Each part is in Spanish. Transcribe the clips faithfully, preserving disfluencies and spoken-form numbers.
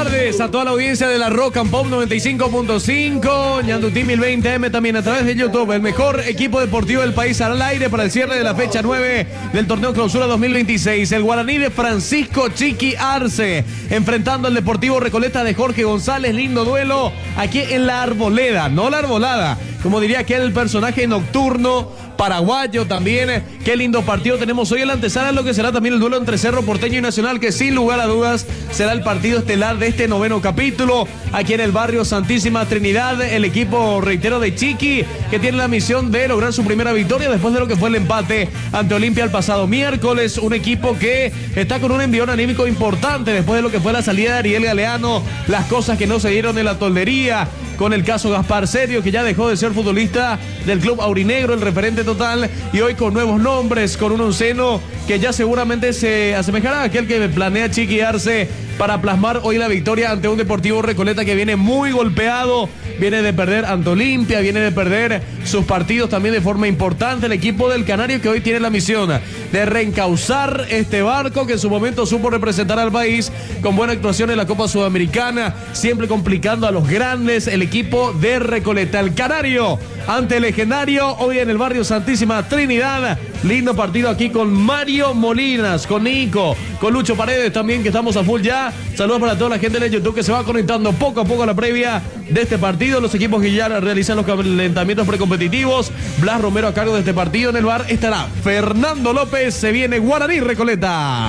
tardes a toda la audiencia de la Rock and Pop noventa y cinco punto cinco, Ñandutí mil veinte eme también a través de YouTube. El mejor equipo deportivo del país al aire para el cierre de la fecha nueve del torneo Clausura dos mil veintiséis. El Guaraní de Francisco Chiqui Arce enfrentando al Deportivo Recoleta de Jorge González. Lindo duelo aquí en la Arboleda, no la Arbolada, como diría aquel personaje nocturno paraguayo también. Qué lindo partido tenemos hoy en la antesala, lo que será también el duelo entre Cerro Porteño y Nacional, que sin lugar a dudas será el partido estelar de este noveno capítulo aquí en el barrio Santísima Trinidad. El equipo, reitero, de Chiqui, que tiene la misión de lograr su primera victoria después de lo que fue el empate ante Olimpia el pasado miércoles. Un equipo que está con un envión anímico importante después de lo que fue la salida de Ariel Galeano, las cosas que no se dieron en la toldería con el caso Gaspar Serio, que ya dejó de ser futbolista del club aurinegro, el referente total, y hoy con nuevos nombres, con un onceno que ya seguramente se asemejará a aquel que planea Chiqui Arce para plasmar hoy la victoria ante un Deportivo Recoleta que viene muy golpeado, viene de perder ante Olimpia, viene de perder sus partidos también de forma importante. El equipo del Canario, que hoy tiene la misión de reencauzar este barco que en su momento supo representar al país con buena actuación en la Copa Sudamericana, siempre complicando a los grandes. El equipo de Recoleta, el Canario ante el legendario, hoy en el barrio Santísima Trinidad. Lindo partido aquí con Mario Molinas, con Nico, con Lucho Paredes también, que estamos a full ya. Saludos para toda la gente de YouTube que se va conectando poco a poco a la previa de este partido. Los equipos que ya realizan los calentamientos precompetitivos. Blas Romero a cargo de este partido. En el bar estará Fernando López. Se viene Guaraní Recoleta.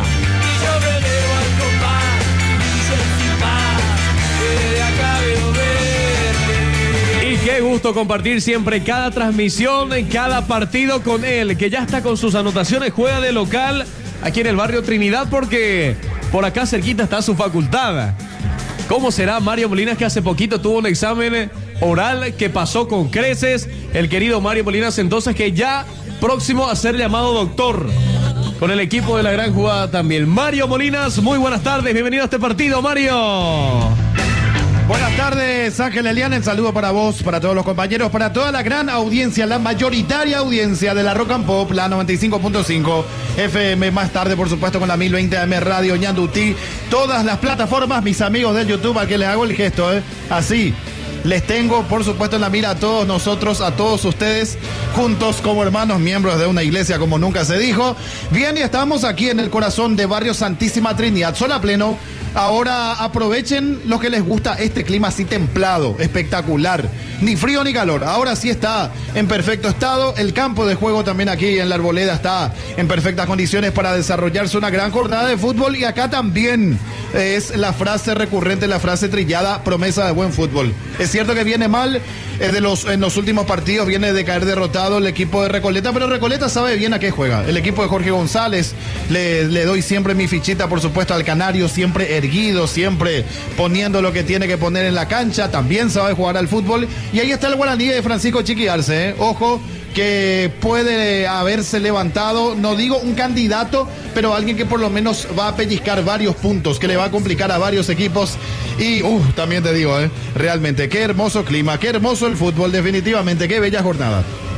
Qué gusto compartir siempre cada transmisión, en cada partido con él, que ya está con sus anotaciones, juega de local aquí en el barrio Trinidad, porque por acá cerquita está su facultad. ¿Cómo será Mario Molinas, que hace poquito tuvo un examen oral que pasó con creces? El querido Mario Molinas, entonces, que ya próximo a ser llamado doctor con el equipo de la gran jugada también. Mario Molinas, muy buenas tardes, bienvenido a este partido, Mario. Buenas tardes, Ángel Eliana, el saludo para vos, para todos los compañeros, para toda la gran audiencia, la mayoritaria audiencia de la Rock and Pop, la noventa y cinco punto cinco F M, más tarde por supuesto con la mil veinte A M Radio Ñandutí, todas las plataformas, mis amigos de YouTube, a que les hago el gesto, ¿eh? Así, les tengo por supuesto en la mira a todos nosotros, a todos ustedes, juntos como hermanos, miembros de una iglesia como nunca se dijo. Bien, y estamos aquí en el corazón de barrio Santísima Trinidad, sol a pleno. Ahora aprovechen lo que les gusta, este clima así templado, espectacular, ni frío ni calor. Ahora sí está en perfecto estado, el campo de juego también aquí en la Arboleda está en perfectas condiciones para desarrollarse una gran jornada de fútbol, y acá también es la frase recurrente, la frase trillada, promesa de buen fútbol. Es cierto que viene mal, es de los, en los últimos partidos viene de caer derrotado el equipo de Recoleta, pero Recoleta sabe bien a qué juega. El equipo de Jorge González, le, le doy siempre mi fichita por supuesto al Canario, siempre erguido, siempre poniendo lo que tiene que poner en la cancha, también sabe jugar al fútbol. Y ahí está el Guaraní de Francisco Chiqui Arce, ¿eh? Ojo, que puede haberse levantado, no digo un candidato, pero alguien que por lo menos va a pellizcar varios puntos, que le va a complicar a varios equipos. Y uh, también te digo, ¿eh? realmente, qué hermoso clima, qué hermoso el fútbol, definitivamente, qué bella jornada.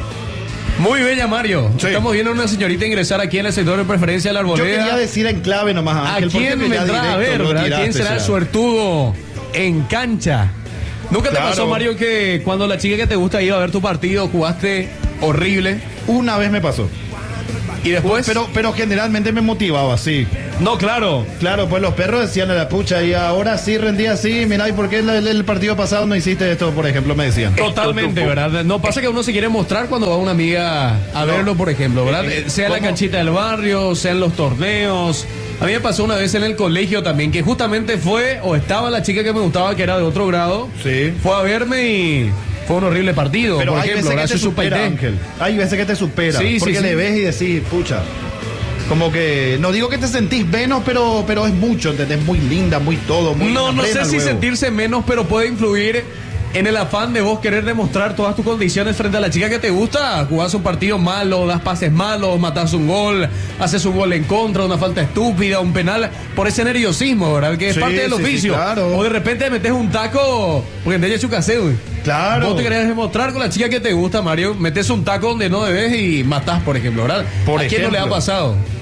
Muy bella, Mario. Sí. Estamos viendo a una señorita ingresar aquí en el sector de preferencia de la Arboleda. Yo quería decir en clave nomás, Ángel, ¿a quién vendrá directo, a ver, ¿verdad? ¿Quién será el suertudo en cancha? ¿Nunca te Claro. pasó, Mario, que cuando la chica que te gusta iba a ver tu partido, jugaste horrible? Una vez me pasó. ¿Y después? Pero, pero generalmente me motivaba, sí. No, claro. Claro, pues los perros decían a la pucha, y ahora sí rendía así, mirá, ¿y por qué el, el, el partido pasado no hiciste esto, por ejemplo? Me decían. Totalmente, ¿verdad? No pasa que uno se quiere mostrar cuando va una amiga a No. verlo, por ejemplo, ¿verdad? Eh, eh, sea en la ¿cómo? canchita del barrio, sea en los torneos. A mí me pasó una vez en el colegio también, que justamente fue, o estaba la chica que me gustaba, que era de otro grado. Sí. Fue a verme y fue un horrible partido. Pero por hay ejemplo, veces que te gracias a supera, Supaité. Ángel. Hay veces que te supera. Sí, porque sí, le sí. ves y decís, pucha. Como que, no digo que te sentís menos, pero, pero es mucho, ¿entendés? Muy linda, muy todo, muy No, no sé plena si luego. sentirse menos, pero puede influir en el afán de vos querer demostrar todas tus condiciones frente a la chica que te gusta. Jugás un partido malo, das pases malos, matás un gol, haces un gol en contra, una falta estúpida, un penal, por ese nerviosismo, ¿verdad? Que es Sí, parte del sí, sí, oficio. claro. O de repente metes un taco, porque te hecho caseo, güey. Claro. Vos te querés demostrar con la chica que te gusta, Mario, metes un taco donde no debes y matás, por ejemplo, ¿verdad? Por ¿A quién no le ha ejemplo. pasado?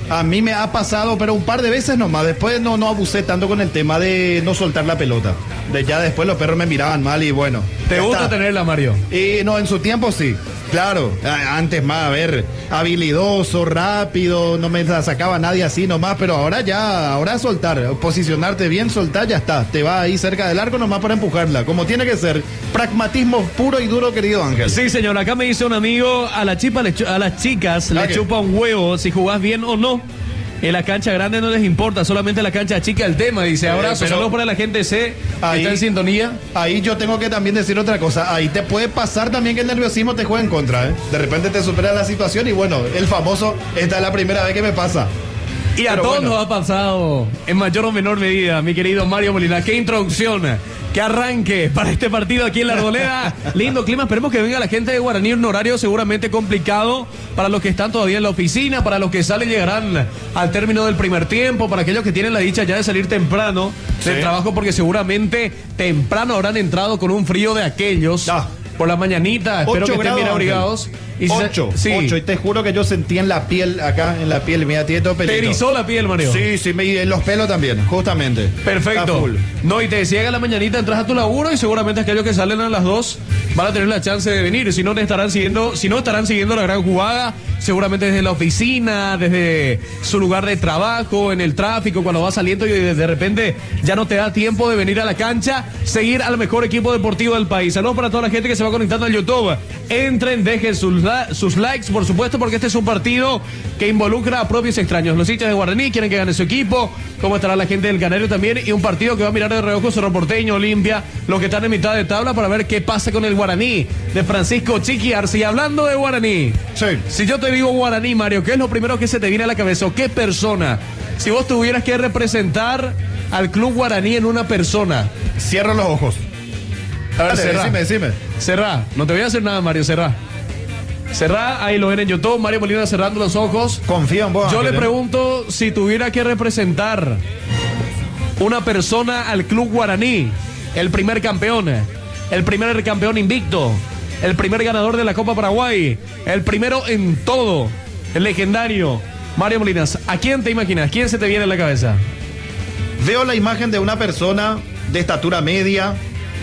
A mí me ha pasado, pero un par de veces nomás. Después no, no abusé tanto con el tema de no soltar la pelota. De ya después los perros me miraban mal y bueno. ¿Te gusta está. tenerla, Mario? Y no, en su tiempo sí. Claro, antes más, a ver, habilidoso, rápido, no me la sacaba nadie así nomás, pero ahora ya, ahora soltar, posicionarte bien, soltar, ya está. Te va ahí cerca del arco nomás para empujarla, como tiene que ser. Pragmatismo puro y duro, querido Ángel. Sí, señor, acá me dice un amigo, a, la chipa, a las chicas le qué? chupa un huevo si jugás bien o no. En la cancha grande no les importa, solamente la cancha chica el tema. Dice, abrazo, saludos para la gente C, que está en sintonía. Ahí yo tengo que también decir otra cosa. Ahí te puede pasar también que el nerviosismo te juega en contra, ¿eh? De repente te supera la situación y bueno, el famoso, esta es la primera vez que me pasa. Y a Pero todos bueno. nos ha pasado, en mayor o menor medida, mi querido Mario Molina. Qué introducción, qué arranque para este partido aquí en La Arboleda. Lindo clima, esperemos que venga la gente de Guaraní en un horario seguramente complicado para los que están todavía en la oficina, para los que salen llegarán al término del primer tiempo, para aquellos que tienen la dicha ya de salir temprano sí. del trabajo, porque seguramente temprano habrán entrado con un frío de aquellos. Ah. Por la mañanita, espero que estén bien abrigados. Y ocho, sí. ocho, y te juro que yo sentí en la piel, acá en la piel, mira, tiene todo pelito. ¿Te erizó la piel, Mario? Sí, sí, y en los pelos también, justamente. Perfecto. No, y te decía que a la mañanita entras a tu laburo y seguramente aquellos que salen a las dos van a tener la chance de venir. Si no, te estarán siguiendo, si no estarán siguiendo la gran jugada, seguramente desde la oficina, desde su lugar de trabajo, en el tráfico, cuando va saliendo y de repente ya no te da tiempo de venir a la cancha, seguir al mejor equipo deportivo del país. Saludos para toda la gente que se va conectando al YouTube. Entren, dejen sus sus likes, por supuesto, porque este es un partido que involucra a propios extraños. Los hinchas de Guaraní quieren que gane su equipo, como estará la gente del Canario también, y un partido que va a mirar de reojo Cerro Porteño, Olimpia, los que están en mitad de tabla, para ver qué pasa con el Guaraní de Francisco Chiqui Arce. Y hablando de Guaraní, sí. si yo te digo Guaraní, Mario, ¿qué es lo primero que se te viene a la cabeza? ¿O qué persona? Si vos tuvieras que representar al club Guaraní en una persona. Cierra los ojos. A ver, Dale, cerrá. decime, decime. Cerrá, no te voy a hacer nada, Mario, cerrá. Cerrá, ahí lo ven en YouTube, Mario Molina cerrando los ojos. Confío en vos. Yo Ángel, le pregunto si tuviera que representar una persona al club Guaraní, el primer campeón, el primer campeón invicto, el primer ganador de la Copa Paraguay, el primero en todo, el legendario Mario Molinas. ¿A quién te imaginas? ¿Quién se te viene en la cabeza? Veo la imagen de una persona de estatura media,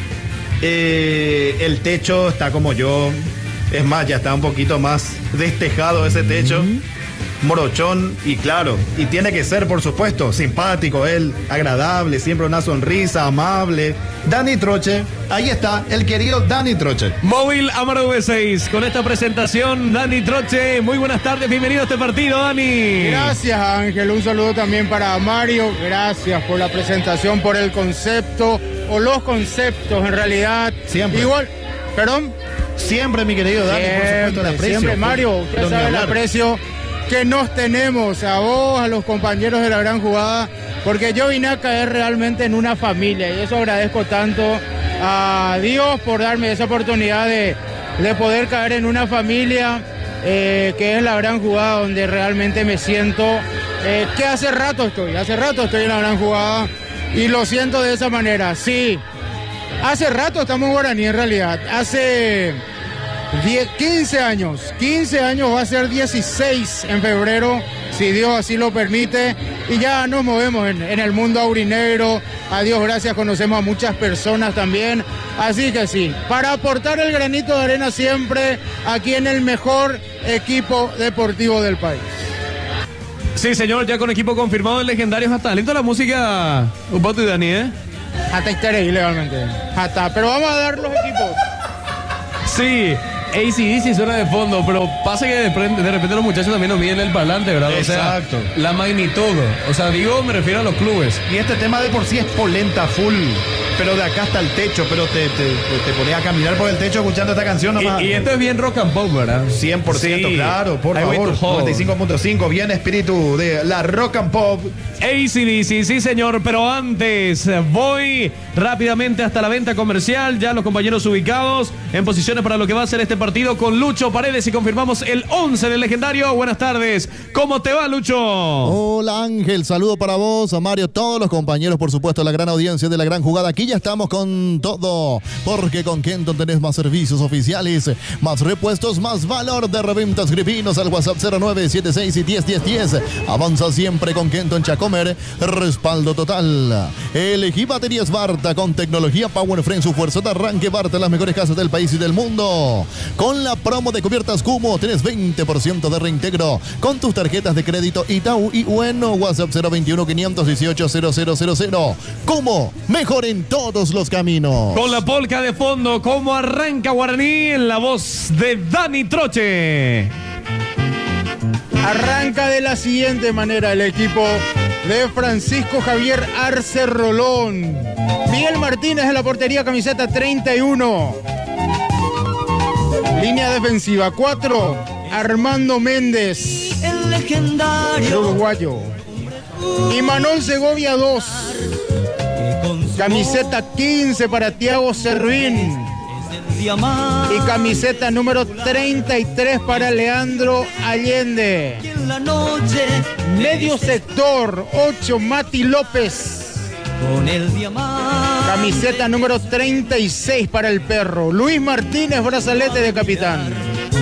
eh, el techo está como yo. Es más, ya está un poquito más destejado ese techo. Mm-hmm. Morochón, y claro, y tiene que ser, por supuesto, simpático él, agradable, siempre una sonrisa, amable. Dani Troche, ahí está, el querido Dani Troche. Móvil Amaro V seis, con esta presentación, Dani Troche, muy buenas tardes, bienvenido a este partido, Dani. Gracias, Ángel, un saludo también para Mario, gracias por la presentación, por el concepto, o los conceptos en realidad. Siempre. Igual, perdón. Siempre, mi querido Dani, siempre, por supuesto, el aprecio. Siempre, Mario, usted sabe el aprecio que nos tenemos a vos, a los compañeros de la gran jugada, porque yo vine a caer realmente en una familia y eso agradezco tanto a Dios por darme esa oportunidad de, de poder caer en una familia eh, que es la gran jugada, donde realmente me siento eh, que hace rato estoy, hace rato estoy en la gran jugada y lo siento de esa manera. Sí, hace rato estamos en Guaraní en realidad, hace diez, quince años, quince años, va a ser dieciséis en febrero, si Dios así lo permite, y ya nos movemos en, en el mundo aurinegro, a Dios gracias, conocemos a muchas personas también, así que sí, para aportar el granito de arena siempre aquí en el mejor equipo deportivo del país. Sí, señor, ya con equipo confirmado, el legendario hasta talento la música, un poco de Dani, ¿eh? Hasta estaré ilegalmente, hasta, pero vamos a dar los equipos. Sí. A C D C suena de fondo, pero pasa que de repente, de repente los muchachos también nos miden el parlante, ¿verdad? Exacto. O sea, la magnitud. O sea, digo, me refiero a los clubes. Y este tema de por sí es polenta full, pero de acá hasta el techo, pero te, te, te pones a caminar por el techo escuchando esta canción nomás. Y, y esto es bien rock and pop, ¿verdad? cien por ciento, sí. Claro, por favor. noventa y cinco punto cinco, bien espíritu de la rock and pop. A C D C, sí señor, pero antes voy rápidamente hasta la venta comercial, ya los compañeros ubicados en posiciones para lo que va a ser este partido con Lucho Paredes y confirmamos el once del legendario. Buenas tardes, ¿cómo te va, Lucho? Hola Ángel, saludo para vos, a Mario, todos los compañeros, por supuesto, la gran audiencia de la gran jugada. Aquí ya ya estamos con todo, porque con Kenton tenés más servicios oficiales, más repuestos, más valor de reventas. Escribinos al WhatsApp cero nueve siete seis y diez diez diez. Avanza siempre con Kenton Chacomer, respaldo total. Elegí baterías Barta con tecnología Power Frame, su fuerza de arranque. Barta, las mejores casas del país y del mundo. Con la promo de cubiertas Cumo tenés veinte por ciento de reintegro con tus tarjetas de crédito Itaú y bueno, WhatsApp cero veintiuno quinientos dieciocho cero cero cero cero. Cumo, mejor en todos los caminos. Con la polca de fondo, ¿cómo arranca Guaraní? En la voz de Dani Troche. Arranca de la siguiente manera el equipo de Francisco Javier Arce Rolón. Miguel Martínez en la portería, camiseta treinta y uno. Línea defensiva cuatro, Armando Méndez, el uruguayo. Y Manuel Segovia dos. Camiseta quince para Thiago Servín. Y camiseta número treinta y tres para Leandro Allende. Medio sector ocho, Mati López. Camiseta número treinta y seis para el perro. Luis Martínez, brazalete de capitán.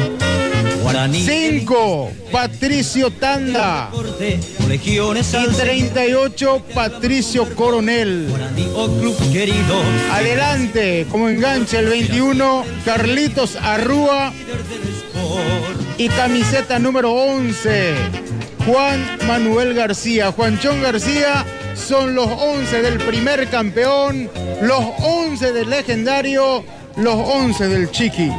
cinco, Patricio Tanda. Y treinta y ocho, Patricio Coronel. Adelante, como enganche el veintiuno, Carlitos Arrúa. Y camiseta número once, Juan Manuel García. Juanchón García. Son los once del primer campeón, los once del legendario, los once del Chiqui.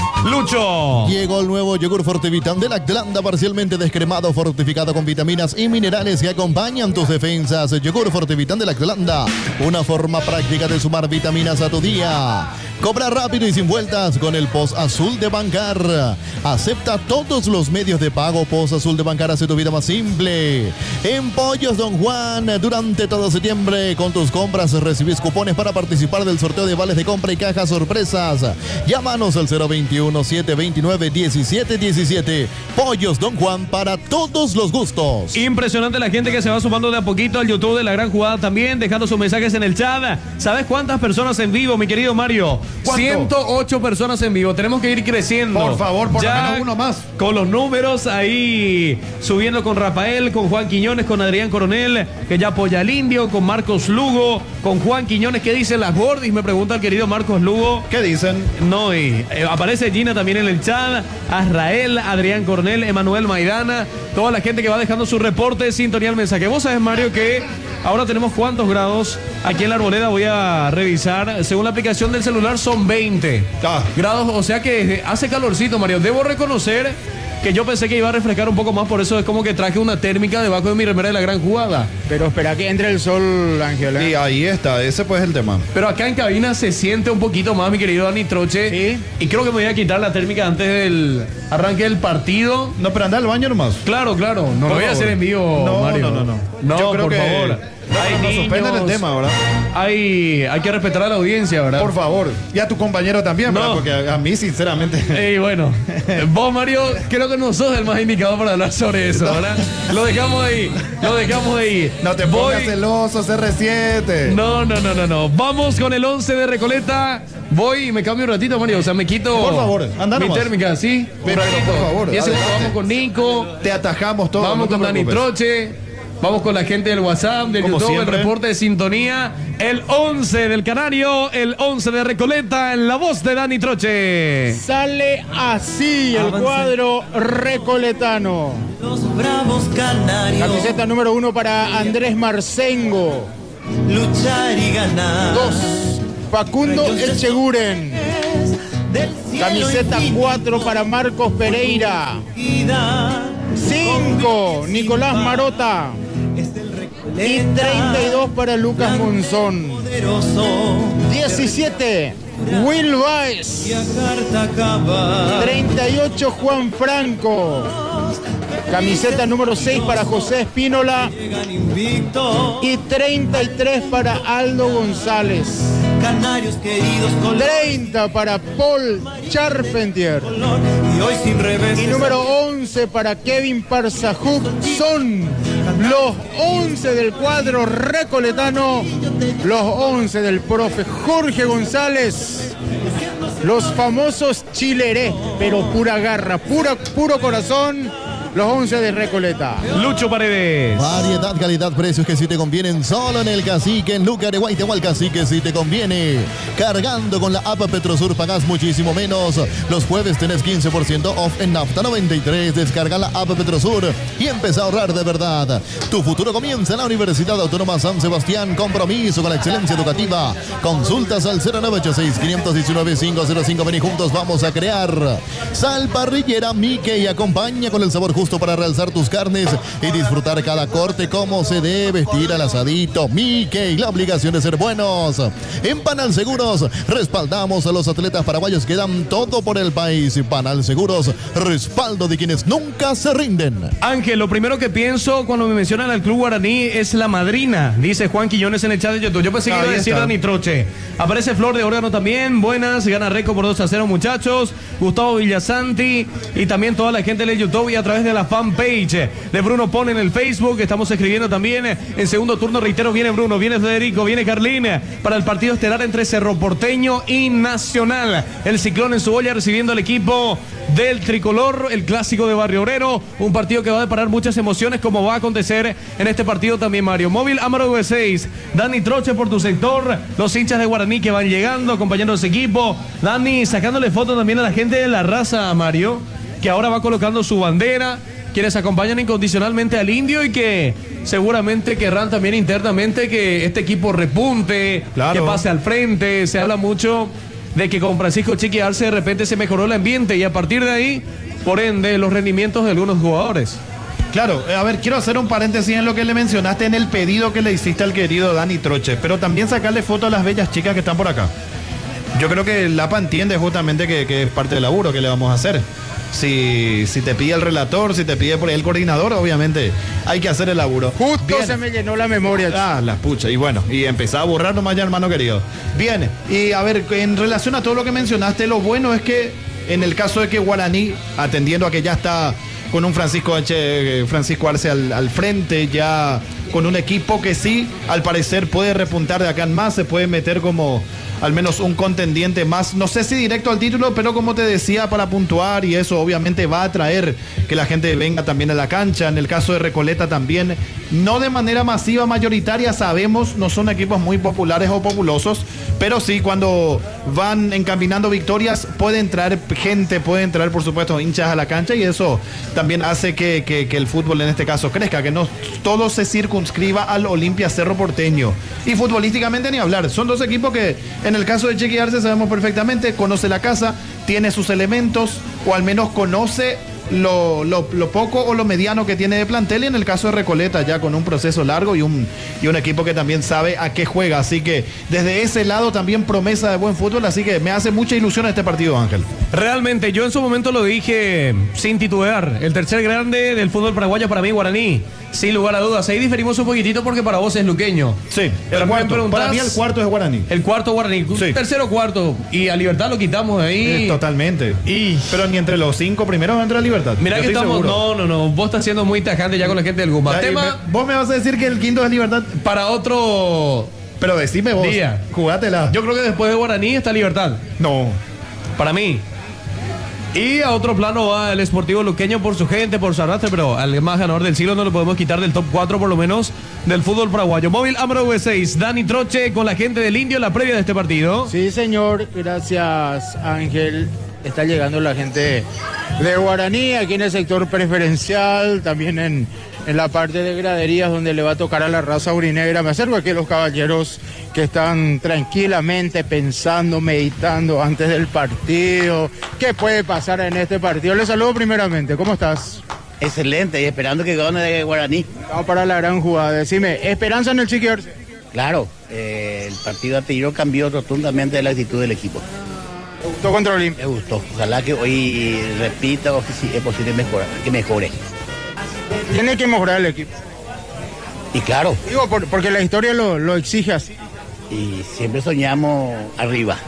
Lucho. Llegó el nuevo yogur Fortivitam de Lactlanda, parcialmente descremado, fortificado con vitaminas y minerales que acompañan tus defensas. Yogur Fortivitam de Lactlanda, una forma práctica de sumar vitaminas a tu día. Cobra rápido y sin vueltas con el Post Azul de Bancar. Acepta todos los medios de pago. Post Azul de Bancar hace tu vida más simple. En Pollos Don Juan, durante todo septiembre, con tus compras recibís cupones para participar del sorteo de vales de compra y cajas sorpresas. Llámanos al cero veintiuno, siete veintinueve, diecisiete diecisiete. Pollos Don Juan, para todos los gustos. Impresionante la gente que se va sumando de a poquito al YouTube de La Gran Jugada también, dejando sus mensajes en el chat. ¿Sabes cuántas personas en vivo, mi querido Mario? ¿Cuánto? ciento ocho personas en vivo. Tenemos que ir creciendo. Por favor, por ya lo menos uno más. Con los números ahí subiendo con Rafael, con Juan Quiñones, con Adrián Coronel, que ya apoya al Indio, con Marcos Lugo, con Juan Quiñones. ¿Qué dicen las gordis? Me pregunta el querido Marcos Lugo. ¿Qué dicen? No, y eh, aparece Gina también en el chat, Azrael, Adrián Coronel, Emanuel Maidana, toda la gente que va dejando su reporte, sintonía al mensaje. Vos sabés, Mario, que ahora tenemos cuántos grados aquí en la Arboleda. Voy a revisar, según la aplicación del celular son veinte Ah. grados, o sea que hace calorcito, Mario. Debo reconocer que yo pensé que iba a refrescar un poco más, por eso es como que traje una térmica debajo de mi remera de La Gran Jugada. Pero espera que entre el sol, Ángel. ¿eh? Y ahí está, ese pues es el tema. Pero acá en cabina se siente un poquito más, mi querido Dani Troche. Sí. Y creo que me voy a quitar la térmica antes del arranque del partido. No, pero anda al baño nomás. Claro, claro. No Por lo voy a favor. hacer en vivo, No, Mario. no, no, no. No, Yo creo por que favor. Hay nos niños, suspenden el tema, ¿verdad? Hay, hay que respetar a la audiencia, ¿verdad? Por favor. Y a tu compañero también, ¿verdad? No. Porque a, a mí, sinceramente. Y bueno, vos, Mario, creo que no sos el más indicado para hablar sobre eso, ¿verdad? Lo dejamos ahí, lo dejamos ahí. No te Voy- pongas celoso, C R siete. No, no, no, no, no. Vamos con el once de Recoleta. Voy y me cambio un ratito, Mario. O sea, me quito Por favor, anda mi nomás. térmica, ¿sí? Un Pero, ratito. por favor, diez segundos, adelante. vamos con Nico. Te atajamos todo. Vamos no te con Dani preocupes. Troche. Vamos con la gente del WhatsApp, del Como YouTube, siempre. el reporte de sintonía. El once del Canario, el once de Recoleta, en la voz de Dani Troche. Sale así el Avanza. cuadro recoletano. Los bravos canarios. Camiseta número uno para Andrés Marcengo. Luchar y ganar. Dos, Facundo Elcheguren. Del cielo Camiseta infinito, cuatro para Marcos Pereira. vida. Cinco, Nicolás Marota. Es del Recoleta. Y treinta y dos para Lucas Monzón. Poderoso. diecisiete, Will Baez. Y a carta acaba. treinta y ocho, Juan Franco. Camiseta número seis para José Espínola. Llegan invictos. Y treinta y tres para Aldo González. Canarios queridos con treinta para Paul Charpentier. color. Y hoy sin revés. Y número once para Kevin Parzajuk. Son los once del cuadro recoletano, los once del profe Jorge González, los famosos chileré, pero pura garra, pura, puro corazón, los once de Recoleta. Lucho Paredes. Variedad, calidad, precios que si te convienen solo en el Cacique, en Luca de Guaitehual Cacique si te conviene. Cargando con la app Petrosur pagas muchísimo menos. Los jueves tenés quince por ciento off en Nafta noventa y tres. Descarga la app Petrosur y empieza a ahorrar de verdad. Tu futuro comienza en la Universidad Autónoma San Sebastián. Compromiso con la excelencia educativa. Consultas al cero nueve ocho seis, cinco uno nueve, cinco cero cinco. Ven y juntos vamos a crear. Sal Parrillera Mickey acompaña con el sabor justo para realzar tus carnes y disfrutar cada corte como se debe. Vestir al asadito. Mickey, la obligación de ser buenos. En Panal Seguros respaldamos a los atletas paraguayos que dan todo por el país. Panal Seguros, respaldo de quienes nunca se rinden. Ángel, lo primero que pienso cuando me mencionan al Club Guaraní es la madrina, dice Juan Quiñones en el chat de YouTube. Yo pensé que iba a decir Dani Troche. Aparece Flor de Órgano también. Buenas, gana Reco por dos a cero, muchachos. Gustavo Villasanti y también toda la gente de YouTube y a través de la fanpage de Bruno Pone en el Facebook. Estamos escribiendo también en segundo turno. Reitero, viene Bruno, viene Federico, viene Carlín para el partido estelar entre Cerro Porteño y Nacional. El Ciclón en su olla recibiendo al equipo del Tricolor, el clásico de Barrio Obrero. Un partido que va a deparar muchas emociones, como va a acontecer en este partido también, Mario. Móvil Amaro V seis, Dani Troche por tu sector, los hinchas de Guaraní que van llegando, acompañando a ese equipo. Dani, sacándole fotos también a la gente de la raza, Mario, que ahora va colocando su bandera, quienes acompañan incondicionalmente al Indio y que seguramente querrán también internamente que este equipo repunte, claro, que pase al frente. Se habla mucho de que con Francisco Chiqui Arce de repente se mejoró el ambiente y a partir de ahí, por ende, los rendimientos de algunos jugadores. Claro, a ver, quiero hacer un paréntesis en lo que le mencionaste en el pedido que le hiciste al querido Dani Troche, pero también sacarle foto a las bellas chicas que están por acá. Yo creo que Lapa entiende justamente que, que es parte del laburo que le vamos a hacer. Si, si te pide el relator, si te pide por ahí el coordinador, obviamente hay que hacer el laburo. Justo Bien. Se me llenó la memoria. Ah, las pucha. Y bueno, y empezaba a borrar nomás ya, hermano querido. Bien, y a ver, en relación a todo lo que mencionaste, lo bueno es que en el caso de que Guaraní, atendiendo a que ya está con un Francisco H, Francisco Arce al, al frente, ya con un equipo que sí, al parecer puede repuntar de acá en más, se puede meter como al menos un contendiente más, no sé si directo al título, pero como te decía, para puntuar, y eso obviamente va a atraer que la gente venga también a la cancha. En el caso de Recoleta también, no de manera masiva, mayoritaria, sabemos, no son equipos muy populares o populosos, pero sí, cuando van encaminando victorias, pueden traer gente, pueden traer por supuesto hinchas a la cancha, y eso también hace que, que, que el fútbol en este caso crezca, que no todo se circunscriba al Olimpia Cerro Porteño. Y futbolísticamente ni hablar, son dos equipos que en el caso de Chiqui Arce sabemos perfectamente, conoce la casa, tiene sus elementos, o al menos conoce Lo, lo, lo poco o lo mediano que tiene de plantel, y en el caso de Recoleta ya con un proceso largo y un, y un equipo que también sabe a qué juega, así que desde ese lado también promesa de buen fútbol, así que me hace mucha ilusión este partido, Ángel. Realmente, yo en su momento lo dije sin titubear, el tercer grande del fútbol paraguayo para mí, Guaraní, sin lugar a dudas. Ahí diferimos un poquitito porque para vos es luqueño. Sí, pero el cuarto, para mí el cuarto es Guaraní. El cuarto Guaraní, sí. Tercero cuarto, y a Libertad lo quitamos de ahí. Eh, totalmente. Y... pero ni entre los cinco primeros entra Libertad. Mira que estamos, seguro. no, no, no, vos estás siendo muy tajante ya con la gente del Gumba. Tema, me, vos me vas a decir que el quinto es Libertad para otro. Pero decime vos, día. Jugátela. Yo creo que después de Guaraní está Libertad. No. Para mí. Y a otro plano va el Sportivo Luqueño por su gente, por su arrastre, pero al más ganador del siglo no lo podemos quitar del top cuatro por lo menos del fútbol paraguayo. Móvil Amaro V seis, Dani Troche con la gente del Indio, la previa de este partido. Sí, señor, gracias, Ángel. Está llegando la gente de Guaraní, aquí en el sector preferencial, también en, en la parte de graderías donde le va a tocar a la raza urinegra. Me acerco aquí a los caballeros que están tranquilamente pensando, meditando antes del partido. ¿Qué puede pasar en este partido? Les saludo primeramente, ¿cómo estás? Excelente, y esperando que gane de Guaraní. Vamos para la gran jugada. Decime, ¿esperanza en el Chiqui Arce? Claro, eh, el partido anterior cambió rotundamente la actitud del equipo. ¿Te gustó contra Olimpia? Me gustó. Ojalá que hoy repita o que si es posible mejorar, que mejore. Tiene que mejorar el equipo. Y claro. Digo, por, porque la historia lo, lo exige así. Y siempre soñamos arriba.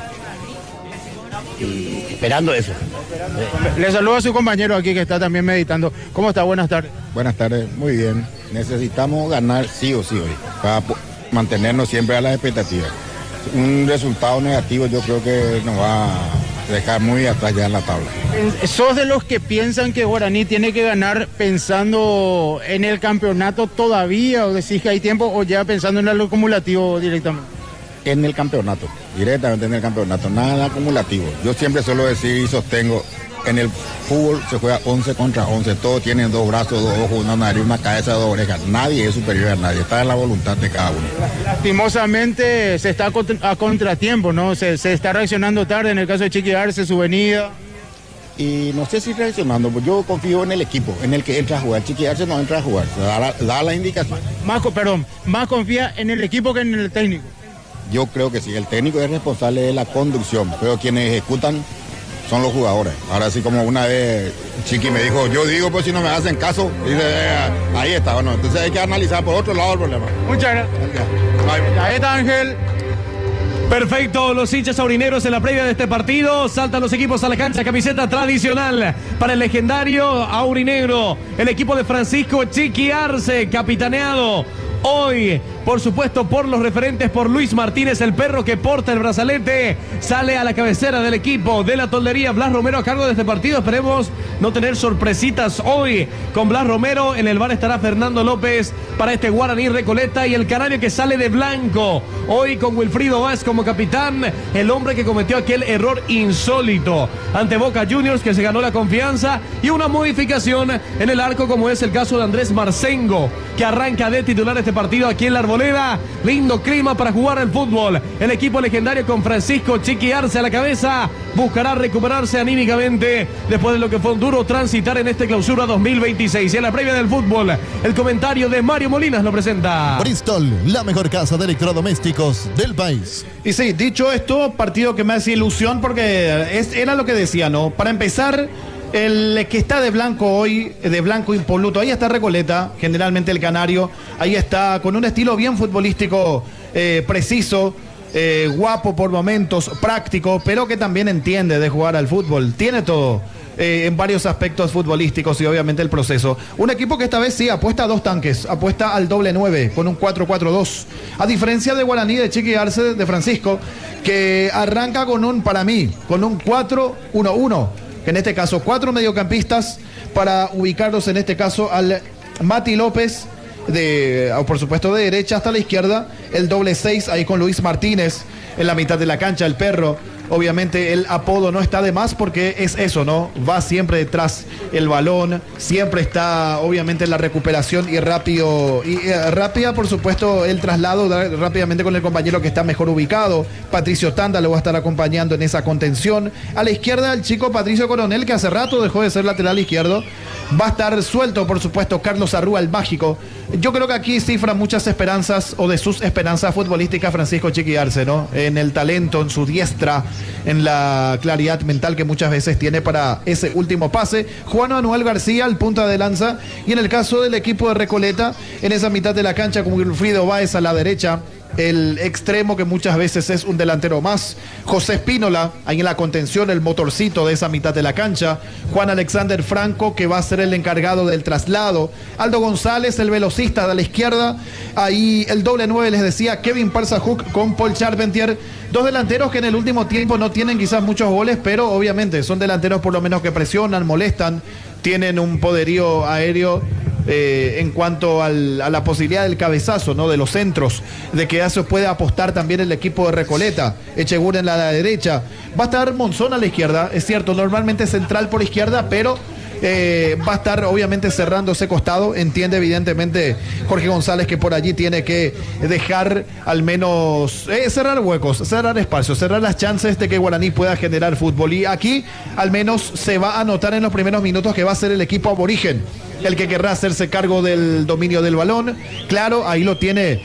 Y esperando eso. Le saludo a su compañero aquí que está también meditando. ¿Cómo está? Buenas tardes. Buenas tardes, muy bien. Necesitamos ganar sí o sí hoy, para mantenernos siempre a las expectativas. Un resultado negativo yo creo que nos va a dejar muy atrás ya en la tabla. ¿Sos de los que piensan que Guaraní tiene que ganar pensando en el campeonato todavía, o decís que hay tiempo, o ya pensando en el acumulativo directamente? En el campeonato, directamente en el campeonato, nada acumulativo. Yo siempre suelo decir y sostengo, en el fútbol se juega once contra once, todos tienen dos brazos, dos ojos, una nariz, una cabeza, dos orejas. Nadie es superior a nadie, está en la voluntad de cada uno. Lastimosamente se está a, contra, a contratiempo, ¿no? Se, se está reaccionando tarde en el caso de Chiqui Arce, su venida. Y no sé si reaccionando, pues yo confío en el equipo, en el que entra a jugar. Chiqui Arce no entra a jugar, da la, da la indicación. Más, perdón, más confía en el equipo que en el técnico. Yo creo que sí, el técnico es responsable de la conducción, pero quienes ejecutan son los jugadores. Ahora sí, como una vez Chiqui me dijo, yo digo, pues si no me hacen caso, dice, eh, ahí está, bueno, entonces hay que analizar por otro lado el problema. Muchas gracias. Ahí está, Ángel. Perfecto, los hinchas aurineros en la previa de este partido, saltan los equipos a la cancha, camiseta tradicional para el legendario aurinegro, el equipo de Francisco Chiqui Arce, capitaneado hoy, por supuesto, por los referentes, por Luis Martínez, el perro que porta el brazalete, sale a la cabecera del equipo de la toldería. Blas Romero a cargo de este partido. Esperemos no tener sorpresitas hoy con Blas Romero. En el bar estará Fernando López para este Guaraní Recoleta, y el canario que sale de blanco hoy con Wilfrido Vaz como capitán, el hombre que cometió aquel error insólito ante Boca Juniors, que se ganó la confianza, y una modificación en el arco, como es el caso de Andrés Marcengo, que arranca de titular este partido aquí en la Arboleda. Lindo clima para jugar el fútbol. El equipo legendario con Francisco Chiqui Arce a la cabeza buscará recuperarse anímicamente después de lo que fue un duro transitar en este clausura dos mil veintiséis. Y en la previa del fútbol, el comentario de Mario Molinas lo presenta. Bristol, la mejor casa de electrodomésticos del país. Y sí, dicho esto, partido que me hace ilusión porque es, era lo que decía, ¿no? Para empezar, el que está de blanco hoy, de blanco impoluto, ahí está Recoleta, generalmente el canario, ahí está con un estilo bien futbolístico, eh, preciso, eh, guapo por momentos, práctico, pero que también entiende de jugar al fútbol, tiene todo. Eh, en varios aspectos futbolísticos y obviamente el proceso. Un equipo que esta vez sí apuesta a dos tanques, apuesta al doble nueve con un cuatro cuatro dos. A diferencia de Guaraní, de Chiqui Arce, de Francisco, que arranca con un, para mí, con un cuatro uno uno. Que en este caso cuatro mediocampistas para ubicarlos en este caso al Mati López, de, por supuesto de derecha hasta la izquierda, el doble seis ahí con Luis Martínez en la mitad de la cancha, el perro. Obviamente el apodo no está de más porque es eso, ¿no? Va siempre detrás el balón, siempre está obviamente en la recuperación y rápido, y eh, rápida por supuesto el traslado da, rápidamente con el compañero que está mejor ubicado. Patricio Tanda lo va a estar acompañando en esa contención. A la izquierda el chico Patricio Coronel, que hace rato dejó de ser lateral izquierdo. Va a estar suelto por supuesto Carlos Arrúa, el mágico. Yo creo que aquí cifra muchas esperanzas, o de sus esperanzas futbolísticas, Francisco Chiqui Arce, ¿no? En el talento, en su diestra, en la claridad mental que muchas veces tiene para ese último pase. Juan Manuel García, el punta de lanza, y en el caso del equipo de Recoleta, en esa mitad de la cancha con Wilfrido Báez a la derecha, el extremo que muchas veces es un delantero más, José Espínola, ahí en la contención, el motorcito de esa mitad de la cancha, Juan Alexander Franco, que va a ser el encargado del traslado, Aldo González, el velocista de la izquierda, ahí el doble nueve, les decía, Kevin Parsajuk con Paul Charpentier, dos delanteros que en el último tiempo no tienen quizás muchos goles, pero obviamente son delanteros por lo menos que presionan, molestan, tienen un poderío aéreo. Eh, en cuanto al, a la posibilidad del cabezazo, ¿no? De los centros, de que eso puede apostar también el equipo de Recoleta. Echeguren en la derecha, va a estar Monzón a la izquierda, es cierto, normalmente central por izquierda, pero eh, va a estar obviamente cerrando ese costado. Entiende evidentemente Jorge González que por allí tiene que dejar al menos eh, cerrar huecos, cerrar espacios, cerrar las chances de que Guaraní pueda generar fútbol, y aquí al menos se va a notar en los primeros minutos que va a ser el equipo aborigen el que querrá hacerse cargo del dominio del balón. Claro, ahí lo tiene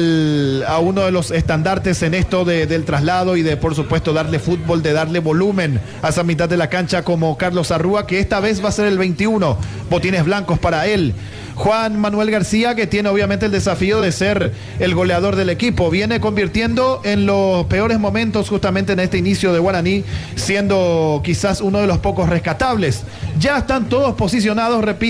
al, a uno de los estandartes en esto de, del traslado y de, por supuesto, darle fútbol, de darle volumen a esa mitad de la cancha, como Carlos Arrúa, que esta vez va a ser el veintiuno, botines blancos para él. Juan Manuel García, que tiene obviamente el desafío de ser el goleador del equipo, viene convirtiendo en los peores momentos justamente en este inicio de Guaraní, siendo quizás uno de los pocos rescatables. Ya están todos posicionados, repito,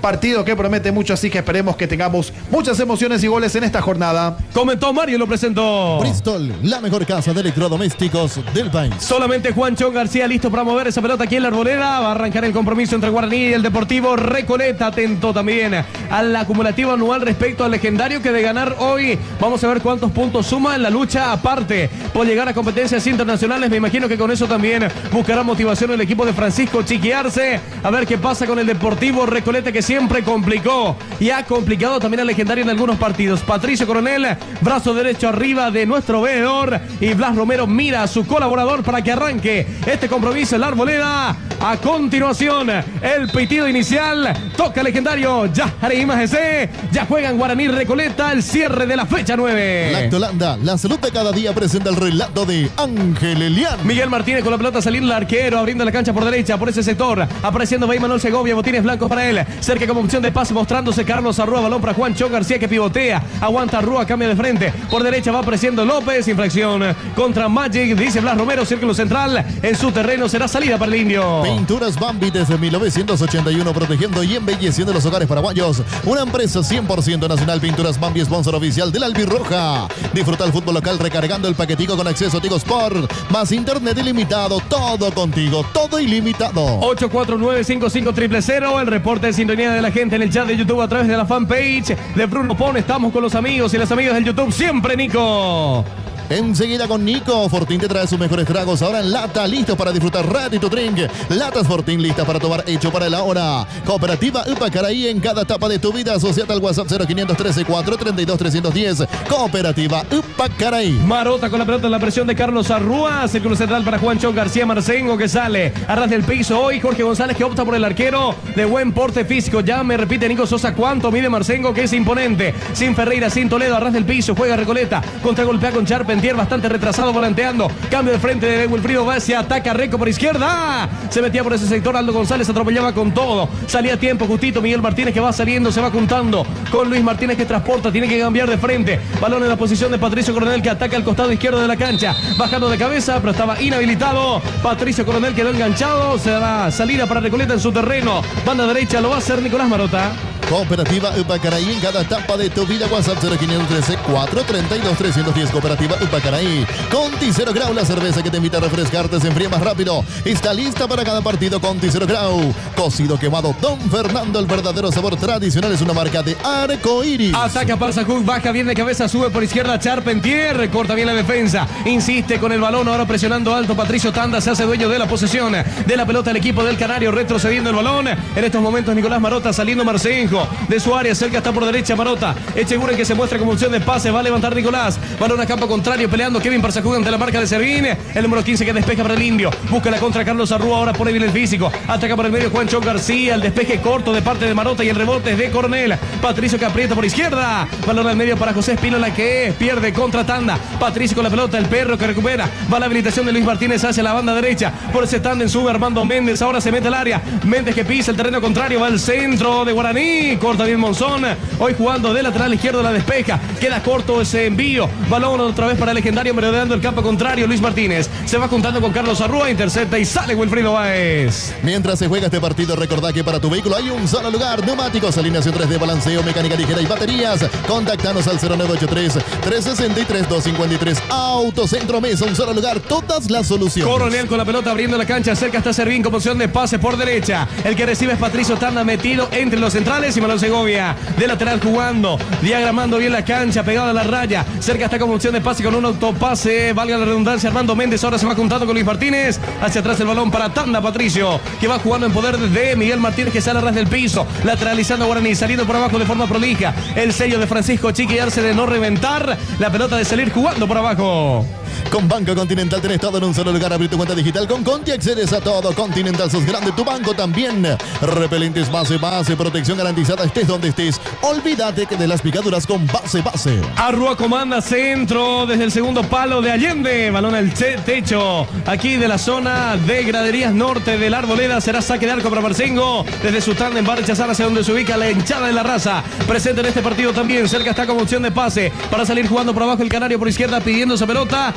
partido que promete mucho, así que esperemos que tengamos muchas emociones y goles en esta jornada. Comentó Mario, lo presentó Bristol, la mejor casa de electrodomésticos del país. Solamente Juancho García listo para mover esa pelota aquí en la Arboleda. Va a arrancar el compromiso entre Guaraní y el Deportivo Recoleta. Atento también al acumulativo anual respecto al legendario que de ganar hoy. Vamos a ver cuántos puntos suma en la lucha aparte por llegar a competencias internacionales. Me imagino que con eso también buscará motivación el equipo de Francisco Chiquiarse. A ver qué pasa con el Deportivo Recoleta, que siempre complicó y ha complicado también al legendario en algunos partidos. Patricio Coronel, brazo derecho arriba de nuestro veedor, y Blas Romero mira a su colaborador para que arranque este compromiso en la Arboleda. A continuación, el pitido inicial. Toca el legendario Yajareí Majese. Ya juegan Guaraní Recoleta, el cierre de la fecha nueve. Lactolanda, la salud de cada día, presenta el relato de Ángel Elian. Miguel Martínez con la pelota, salir el arquero, abriendo la cancha por derecha, por ese sector, apareciendo Bay Manuel Segovia, botines blancos para él, cerca como opción de pase, mostrándose Carlos Arrua, balón para Juancho García, que pivotea, aguanta Arrua, cambia de frente, por derecha va apareciendo López, infracción contra Magic, dice Blas Romero, círculo central, en su terreno será salida para el indio. Pinturas Bambi desde mil novecientos ochenta y uno, protegiendo y embelleciendo los hogares paraguayos. Una empresa cien por ciento nacional. Pinturas Bambi, sponsor oficial del Albirroja. Disfruta el fútbol local recargando el paquetico con acceso a Tigo Sport, más internet ilimitado, todo contigo, todo ilimitado. ocho cuatro nueve cinco cinco cero cero cero, el reporte de sintonía de la gente en el chat de YouTube a través de la fanpage de Bruno Pon. Estamos con los amigos y las amigas del YouTube siempre, Nico. Enseguida con Nico. Fortín te trae sus mejores tragos ahora en lata, listos para disfrutar ready to drink. Latas Fortín listas para tomar, hecho para la hora. Cooperativa Upacaraí, en cada etapa de tu vida. Asociate al WhatsApp cero quinientos trece, cuatrocientos treinta y dos, trescientos diez. Cooperativa Upacaraí. Marota con la pelota en la presión de Carlos Arrua. Círculo central para Juancho García Marcengo, que sale a ras del piso hoy. Jorge González, que opta por el arquero de buen porte físico. Ya me repite Nico Sosa cuánto mide Marcengo, que es imponente. Sin Ferreira, sin Toledo, a ras del piso. Juega Recoleta. Contra golpea con Charpentier, bastante retrasado, volanteando. Cambio de frente de Wilfrido Bacia. Ataca Reco por izquierda. Se metía por ese sector. Aldo González atropellaba con todo. Salía a tiempo justito Miguel Martínez, que va saliendo, se va juntando con Luis Martínez, que transporta. Tiene que cambiar de frente. Balón en la posición de Patricio Coronel, que ataca al costado izquierdo de la cancha. Bajando de cabeza, pero estaba inhabilitado. Patricio Coronel quedó enganchado. Se da salida para Recoleta en su terreno. Banda derecha lo va a hacer Nicolás Marota. Cooperativa Upacaraí, en cada etapa de tu vida. WhatsApp cero quinientos trece, cuatrocientos treinta y dos, trescientos diez. Cooperativa Upacaraí. Conti Cero Grau, la cerveza que te invita a refrescarte, se enfría más rápido. Está lista para cada partido. Conti Cero Grau. Cocido quemado Don Fernando, el verdadero sabor tradicional, es una marca de Arco Iris. Ataca Parsajuk, baja bien de cabeza, sube por izquierda Charpentier, corta bien la defensa, insiste con el balón, ahora presionando alto Patricio Tanda, se hace dueño de la posesión de la pelota el equipo del Canario, retrocediendo el balón. En estos momentos Nicolás Marota saliendo Marcenjo de su área, cerca está por derecha Marota. Echeguren, que se muestra como opción de pase, va a levantar Nicolás. Balón a campo contrario, peleando Kevin Parsajuk ante la marca de Servín. El número quince que despeja para el indio. Busca la contra Carlos Arrua, ahora pone bien el físico. Ataca por el medio Juancho García, el despeje corto de parte de Marota y el rebote es de Coronel. Patricio, que aprieta por izquierda. Balón al medio para José Espínola, que pierde contra Tanda. Patricio con la pelota, el perro que recupera. Va la habilitación de Luis Martínez hacia la banda derecha. Por ese tándem sube Armando Méndez, ahora se mete al área. Méndez, que pisa el terreno contrario, va al centro de Guaraní. Corta bien Monzón. Hoy jugando de lateral izquierdo, la despeja. Queda corto ese envío. Balón otra vez para el legendario, merodeando el campo contrario. Luis Martínez se va juntando con Carlos Arrua, intercepta y sale Wilfrido Báez. Mientras se juega este partido, recordá que para tu vehículo hay un solo lugar. Neumáticos, alineación tres D, balanceo, mecánica ligera y baterías. Contactanos al cero nueve ocho tres, tres seis tres, dos cinco tres. Autocentro Mesa, un solo lugar, todas las soluciones. Coronel con la pelota abriendo la cancha, cerca está Servín con posición de pase por derecha. El que recibe es Patricio Tanda, metido entre los centrales, y Manuel Segovia de lateral jugando, diagramando bien la cancha, pegado a la raya. Cerca está con opción de pase con un autopase, valga la redundancia, Armando Méndez. Ahora se va juntando con Luis Martínez. Hacia atrás el balón para Tanda Patricio, que va jugando en poder de Miguel Martínez, que sale a ras del piso, lateralizando a Guaraní, saliendo por abajo de forma prolija. El sello de Francisco Chiquiarse de no reventar la pelota, de salir jugando por abajo. Con Banco Continental tenés todo en un solo lugar. Abrir tu cuenta digital con Conti, accedes a todo. Continental, sos grande, tu banco también. Repelentes base, base, protección garantizada, estés donde estés. Olvídate que de las picaduras con base, base. Arrua comanda centro desde el segundo palo de Allende. Balón al techo aquí de la zona de graderías norte del Arboleda. Será saque de arco para Marcengo. Desde su tándem va a rechazar hacia donde se ubica la hinchada de la raza. Presente en este partido también. Cerca está con opción de pase para salir jugando por abajo el Canario por izquierda, pidiendo esa pelota.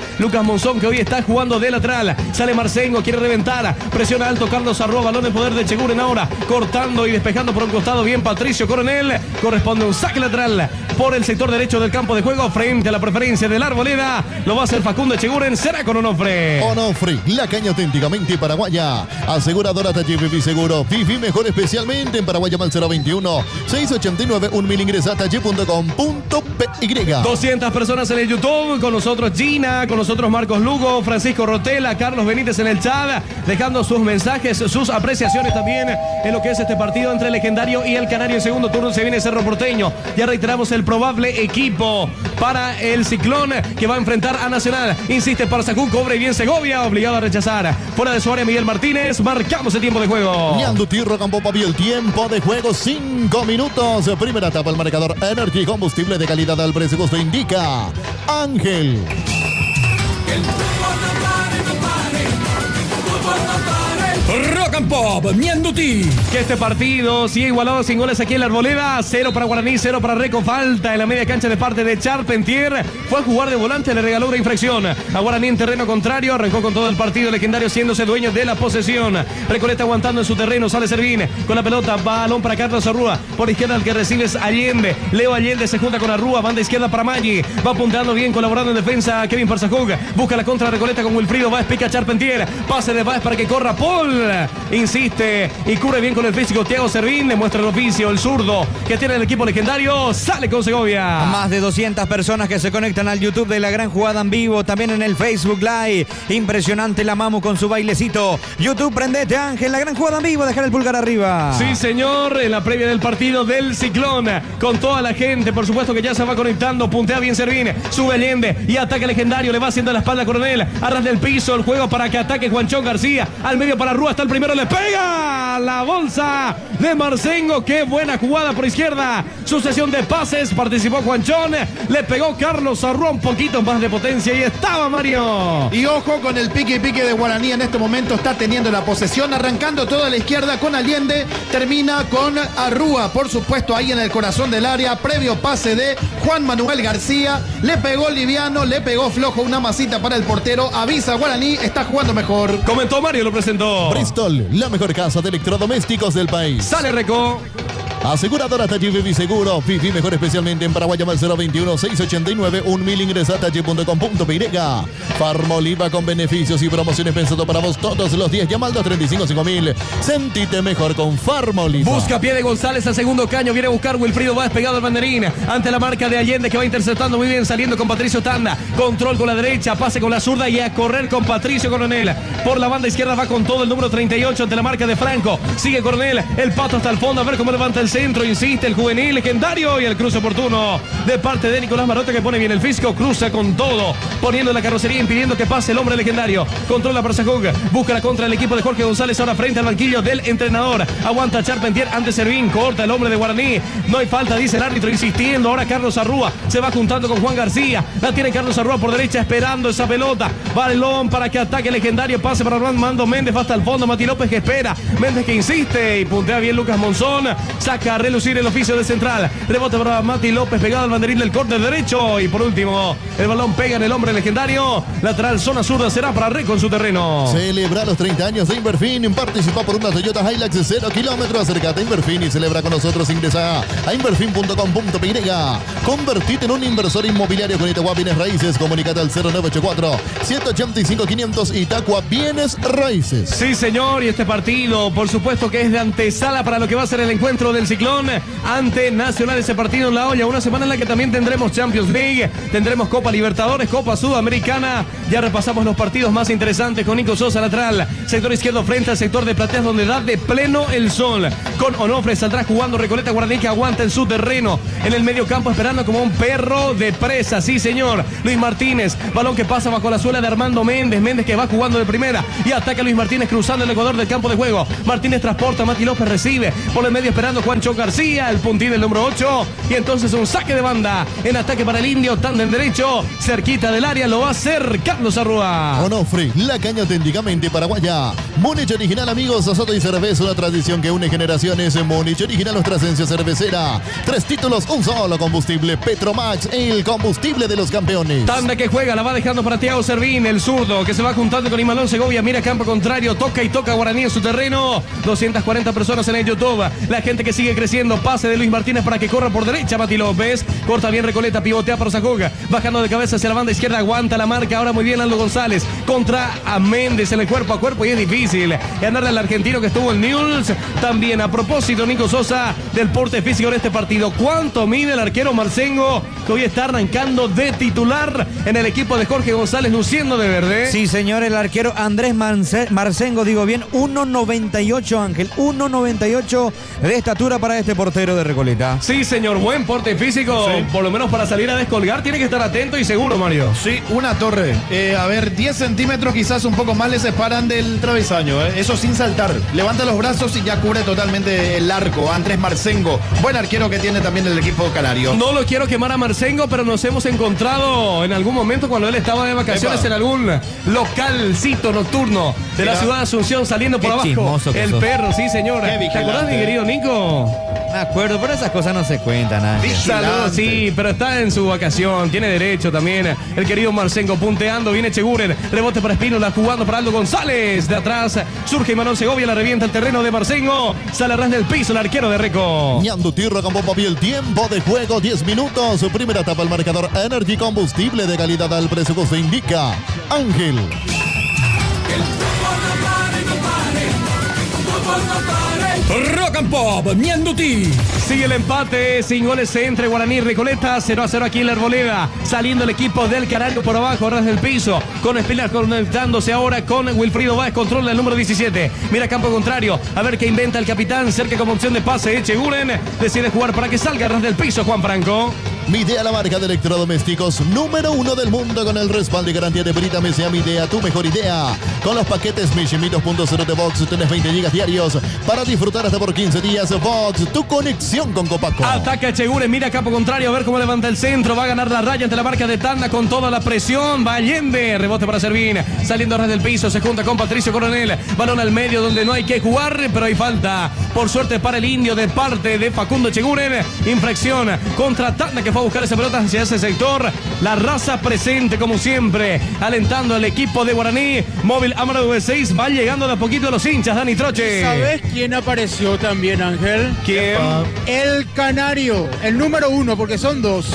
Lucas Monzón, que hoy está jugando de lateral. Sale Marcengo, quiere reventar. Presiona alto Carlos Arrua, balón en poder de Cheguren ahora. Cortando y despejando por un costado. Bien Patricio Coronel. Corresponde un saque lateral por el sector derecho del campo de juego. Frente a la preferencia de la Arboleda. Lo va a hacer Facundo Cheguren. Será con Onofre. Onofre, la caña auténticamente paraguaya. Aseguradora Tachi Fifi Seguro. Fifi mejor especialmente en Paraguay. Llama al cero veintiuno, seiscientos ochenta y nueve, un mil. Ingresa a tachi punto com punto p y. doscientas personas en el YouTube. Con nosotros Gina, con nosotros Marcos Lugo, Francisco Rotela, Carlos Benítez en el chat, dejando sus mensajes, sus apreciaciones también en lo que es este partido entre el Legendario y el Canario. En segundo turno se viene Cerro Porteño. Ya reiteramos el probable equipo para el Ciclón que va a enfrentar a Nacional. Insiste Parsacú, cobre bien Segovia, obligado a rechazar. Fuera de su área Miguel Martínez. Marcamos el tiempo de juego. Ñandutí Rocampo Pavio, el tiempo de juego, cinco minutos. Primera etapa, el marcador Energy, combustible de calidad al precio justo, indica Ángel. Rock and Pop, Ñandutí. Que este partido sigue igualado sin goles aquí en la Arboleda. Cero para Guaraní, cero para Reco. Falta en la media cancha de parte de Charpentier. Fue a jugar de volante, le regaló una infracción a Guaraní en terreno contrario. Arrancó con todo el partido Legendario, siéndose dueño de la posesión. Recoleta aguantando en su terreno, sale Servín con la pelota, balón para Carlos Arrua. Por izquierda el que recibe es Allende. Leo Allende se junta con Arrua, banda izquierda para Maggi. Va apuntando bien, colaborando en defensa Kevin Parsacug. Busca la contra Recoleta con Wilfrido. Va a pica Charpentier. Pase de Baez para que corra Paul. Insiste y cubre bien con el físico Thiago Servín. Le muestra el oficio, el zurdo que tiene el equipo Legendario. Sale con Segovia. Más de doscientas personas que se conectan al YouTube de La Gran Jugada en vivo. También en el Facebook Live. Impresionante la Mamu con su bailecito. YouTube, prendete Ángel. La Gran Jugada en vivo. Dejar el pulgar arriba. Sí, señor. En la previa del partido del Ciclón. Con toda la gente. Por supuesto que ya se va conectando. Puntea bien Servín. Sube Allende. Y ataque Legendario. Le va haciendo la espalda a Coronel. Arras del piso. El juego para que ataque Juanchón García. Al medio para Rúa. Está el primero. Le pega la bolsa de Marcengo. Qué buena jugada por izquierda. Sucesión de pases. Participó Juanchón. Le pegó Carlos Arrua un poquito más de potencia. Y estaba Mario. Y ojo con el pique y pique de Guaraní. En este momento está teniendo la posesión. Arrancando toda la izquierda con Allende. Termina con Arrua. Por supuesto ahí en el corazón del área. Previo pase de Juan Manuel García. Le pegó liviano. Le pegó flojo. Una masita para el portero. Avisa Guaraní. Está jugando mejor. Comentó Mario. Lo presentó Bristol, la mejor casa de electrodomésticos del país. Sale Reco. Aseguradora Tachi Fifi Seguro. Fifi mejor especialmente en Paraguay. Llama al cero veintiuno, seiscientos ochenta y nueve, un mil. Ingresa a tachi punto com punto p y. Farmoliva con beneficios y promociones pensado para vos todos los días. Llama al dos treinta y cinco, cinco mil. Sentite mejor con Farmoliva. Busca pie de González al segundo caño. Viene a buscar Wilfrido. Va despegado el banderín. Ante la marca de Allende que va interceptando muy bien. Saliendo con Patricio Tanda. Control con la derecha. Pase con la zurda y a correr con Patricio Coronel. Por la banda izquierda va con todo el número treinta y ocho ante la marca de Franco. Sigue Coronel. El pato hasta el fondo. A ver cómo levanta el centro, insiste el juvenil Legendario y el cruce oportuno de parte de Nicolás Marote que pone bien el físico, cruza con todo, poniendo la carrocería, impidiendo que pase el hombre Legendario. Controla Parsacug, busca la contra del equipo de Jorge González ahora frente al banquillo del entrenador. Aguanta Charpentier ante Servín, corta el hombre de Guaraní. No hay falta, dice el árbitro, insistiendo. Ahora Carlos Arrua se va juntando con Juan García. La tiene Carlos Arrua por derecha esperando esa pelota. Balón para que ataque Legendario, pase para Armando Méndez, va hasta el fondo. Mati López que espera, Méndez que insiste y puntea bien Lucas Monzón. Saca a relucir el oficio de central. Rebote para Mati López pegado al banderín del córner derecho. Y por último, el balón pega en el hombre Legendario. Lateral zona zurda será para Reco en su terreno. Celebra los treinta años de Inverfin. Participa por una Toyota Hilux de cero kilómetros. Acércate a Inverfin y celebra con nosotros. Ingresa a inverfin punto com punto p y. Convertite en un inversor inmobiliario con Itagua Bienes Raíces. Comunicate al cero nueve ocho cuatro, siete ocho cinco, quinientos. Itagua Bienes Raíces. Sí, señor. Y este partido, por supuesto que es de antesala para lo que va a ser el encuentro del Ciclón ante Nacional. Ese partido en La Olla, una semana en la que también tendremos Champions League, tendremos Copa Libertadores, Copa Sudamericana. Ya repasamos los partidos más interesantes con Nico Sosa lateral, sector izquierdo frente al sector de Plateas donde da de pleno el sol. Con Onofre saldrá jugando Recoleta Guaraní que aguanta en su terreno, en el medio campo esperando como un perro de presa. Sí, señor. Luis Martínez, balón que pasa bajo la suela de Armando Méndez, Méndez que va jugando de primera y ataca a Luis Martínez cruzando el ecuador del campo de juego. Martínez transporta, Mati López recibe por el medio esperando Juan Juancho García, el puntín del número ocho. Y entonces un saque de banda en ataque para el Indio, tándem derecho, cerquita del área, lo va a hacer Carlos Arrua. Onofre, la caña auténticamente paraguaya. Múnich original, amigos, azote y cerveza, una tradición que une generaciones. Múnich original, nuestra esencia cervecera. Tres títulos, un solo combustible. Petromax, el combustible de los campeones. Tanda que juega, la va dejando para Thiago Servín, el zurdo, que se va juntando con Imanol Segovia. Mira campo contrario, toca y toca Guaraní en su terreno. doscientas cuarenta personas en el YouTube. La gente que sigue creciendo. Pase de Luis Martínez para que corra por derecha Mati López. Corta bien Recoleta, pivotea para Sajoga. Bajando de cabeza hacia la banda izquierda, aguanta la marca. Ahora muy bien Aldo González. Contra a Méndez en el cuerpo a cuerpo y es difícil ganarle al argentino que estuvo en Newell's. También a propósito, Nico Sosa, del porte físico en este partido. ¿Cuánto mide el arquero Marcengo, que hoy está arrancando de titular en el equipo de Jorge González, luciendo de verde? Sí, señor, el arquero Andrés Marce- Marcengo, digo bien, uno noventa y ocho, Ángel, uno noventa y ocho de estatura para este portero de Recoleta. Sí, señor, buen porte físico, Sí. por lo menos para salir a descolgar tiene que estar atento y seguro, Mario. Sí, una torre. Eh, a ver, diez centímetros quizás un poco más le separan del travesaño. eh. Eso sin saltar. Levanta los brazos y ya cubre totalmente el arco. Andrés Marcengo, buen arquero que tiene también el equipo canario. No lo quiero quemar a Marcengo, pero nos hemos encontrado en algún momento cuando él estaba de vacaciones Epa. en algún localcito nocturno de la Mira. ciudad de Asunción, saliendo por Qué abajo. chismoso que El sos. perro, sí, señor. Qué ¿Te vigilante. acordás, mi querido Nico? Me acuerdo, pero esas cosas no se cuentan, Ángel. Vigilante. Saludos, sí, pero está en su vacación, tiene derecho también. El querido Marcengo punteando, viene Cheguren, rebote para Espínola, jugando para Aldo González. De atrás surge Imanol Segovia, la revienta el terreno de Marcengo. Sale a ras del piso el arquero de Reco. Ñandu Tierra con bomba el tiempo de juego, diez minutos. Su primera etapa, el marcador Energy, combustible de calidad al precio que se indica. Ángel. Rock and Pop, Ñanduti. Sigue el empate, sin goles entre Guaraní y Recoleta, cero a cero aquí en la Arboleda. Saliendo el equipo del Canario por abajo, ras del piso. Con Espinar conectándose ahora con Wilfrido Báez, controla el número diecisiete. Mira campo contrario, a ver qué inventa el capitán. Cerca como opción de pase, Echeguren. Decide jugar para que salga ras del piso, Juan Franco. Midea, la marca de electrodomésticos número uno del mundo, con el respaldo y garantía de Brita Mesea. Midea, tu mejor idea. Con los paquetes Mishimi dos punto cero de Vox tenés veinte gigas diarios para disfrutar hasta por quince días. Vox, tu conexión con Copaco. Ataca Echeguren, mira campo contrario, a ver cómo levanta el centro. Va a ganar la raya ante la marca de Tanda con toda la presión. Va Allende, rebote para Servín. Saliendo a ras del piso, se junta con Patricio Coronel. Balón al medio donde no hay que jugar, pero hay falta. Por suerte para el Indio de parte de Facundo Echeguren. Infracción contra Tanda, que fue a buscar esa pelota hacia ese sector. La raza presente como siempre, alentando al equipo de Guaraní. Móvil Amaro V seis va llegando de a poquito a los hinchas, Dani Troche. ¿Sabes quién apareció también, Ángel? ¿Quién? El Canario, el número uno, porque son dos.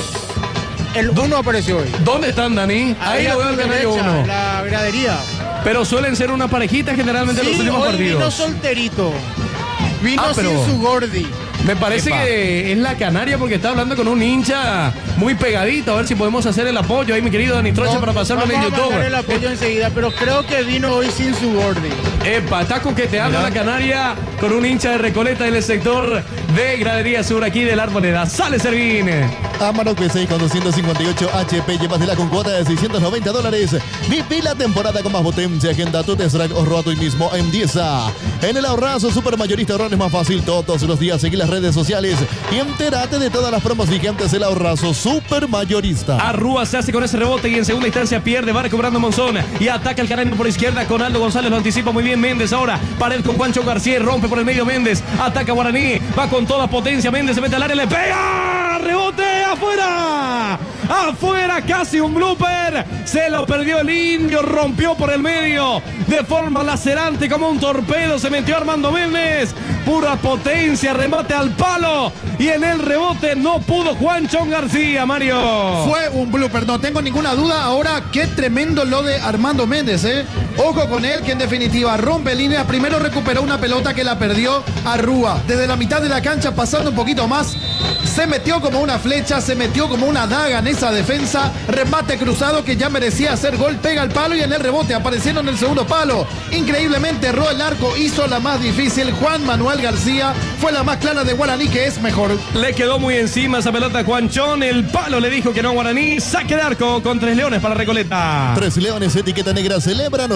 El uno apareció hoy. ¿Dónde están, Dani? Ahí a lo veo tu el Canario derecha, uno. la gradería. Pero suelen ser una parejita generalmente en Sí, los últimos hoy vino partidos. solterito. Vino Ah, pero- sin su gordi. Me parece Epa. que es la Canaria porque está hablando con un hincha muy pegadito. A ver si podemos hacer el apoyo ahí, mi querido Dani Troche, para pasarlo en el Vamos a YouTube. mandar el apoyo enseguida, pero creo que vino hoy sin su gordi. Epa, está coqueteando la Canaria con un hincha de Recoleta en el sector de Gradería Sur aquí del Arboleda. Sale Servín. Amarok V seis con doscientos cincuenta y ocho H P, llévatela con cuota de seiscientos noventa dólares. Viví la temporada con más potencia. Agenda tu test drive o roba hoy mismo en Dieza. En el ahorrazo supermayorista ahorrar es más fácil todos los días. Seguí las redes sociales y entérate de todas las promos vigentes del ahorrazo supermayorista. Arrúa se hace con ese rebote y en segunda instancia pierde. Va recobrando Monzón y ataca el Canario por izquierda con Aldo González. Lo anticipa muy bien Méndez ahora. Pared con Juancho García y rompe por el medio Méndez. Ataca Guaraní. Va con toda potencia. Méndez se mete al área. Le pega. Rebote afuera. Afuera, casi un blooper. Se lo perdió el Indio. Rompió por el medio de forma lacerante como un torpedo. Se metió Armando Méndez. Pura potencia. Remate al palo. Y en el rebote no pudo Juancho García, Mario. Fue un blooper, no tengo ninguna duda. Ahora, qué tremendo lo de Armando Méndez, ¿eh? Ojo con él, que en definitiva rompe líneas. Primero recuperó una pelota que la perdió Arrúa. Desde la mitad de la cancha, pasando un poquito más, se metió como una flecha, se metió como una daga en esa defensa. Remate cruzado que ya merecía hacer gol. Pega el palo y en el rebote apareciendo en el segundo palo. Increíblemente erró el arco, hizo la más difícil. Juan Manuel García fue la más clara de Guaraní, que es mejor. Le quedó muy encima esa pelota a Juanchón. El palo le dijo que no a Guaraní. Saque de arco con Tres Leones para Recoleta. Tres Leones, etiqueta negra, celebra los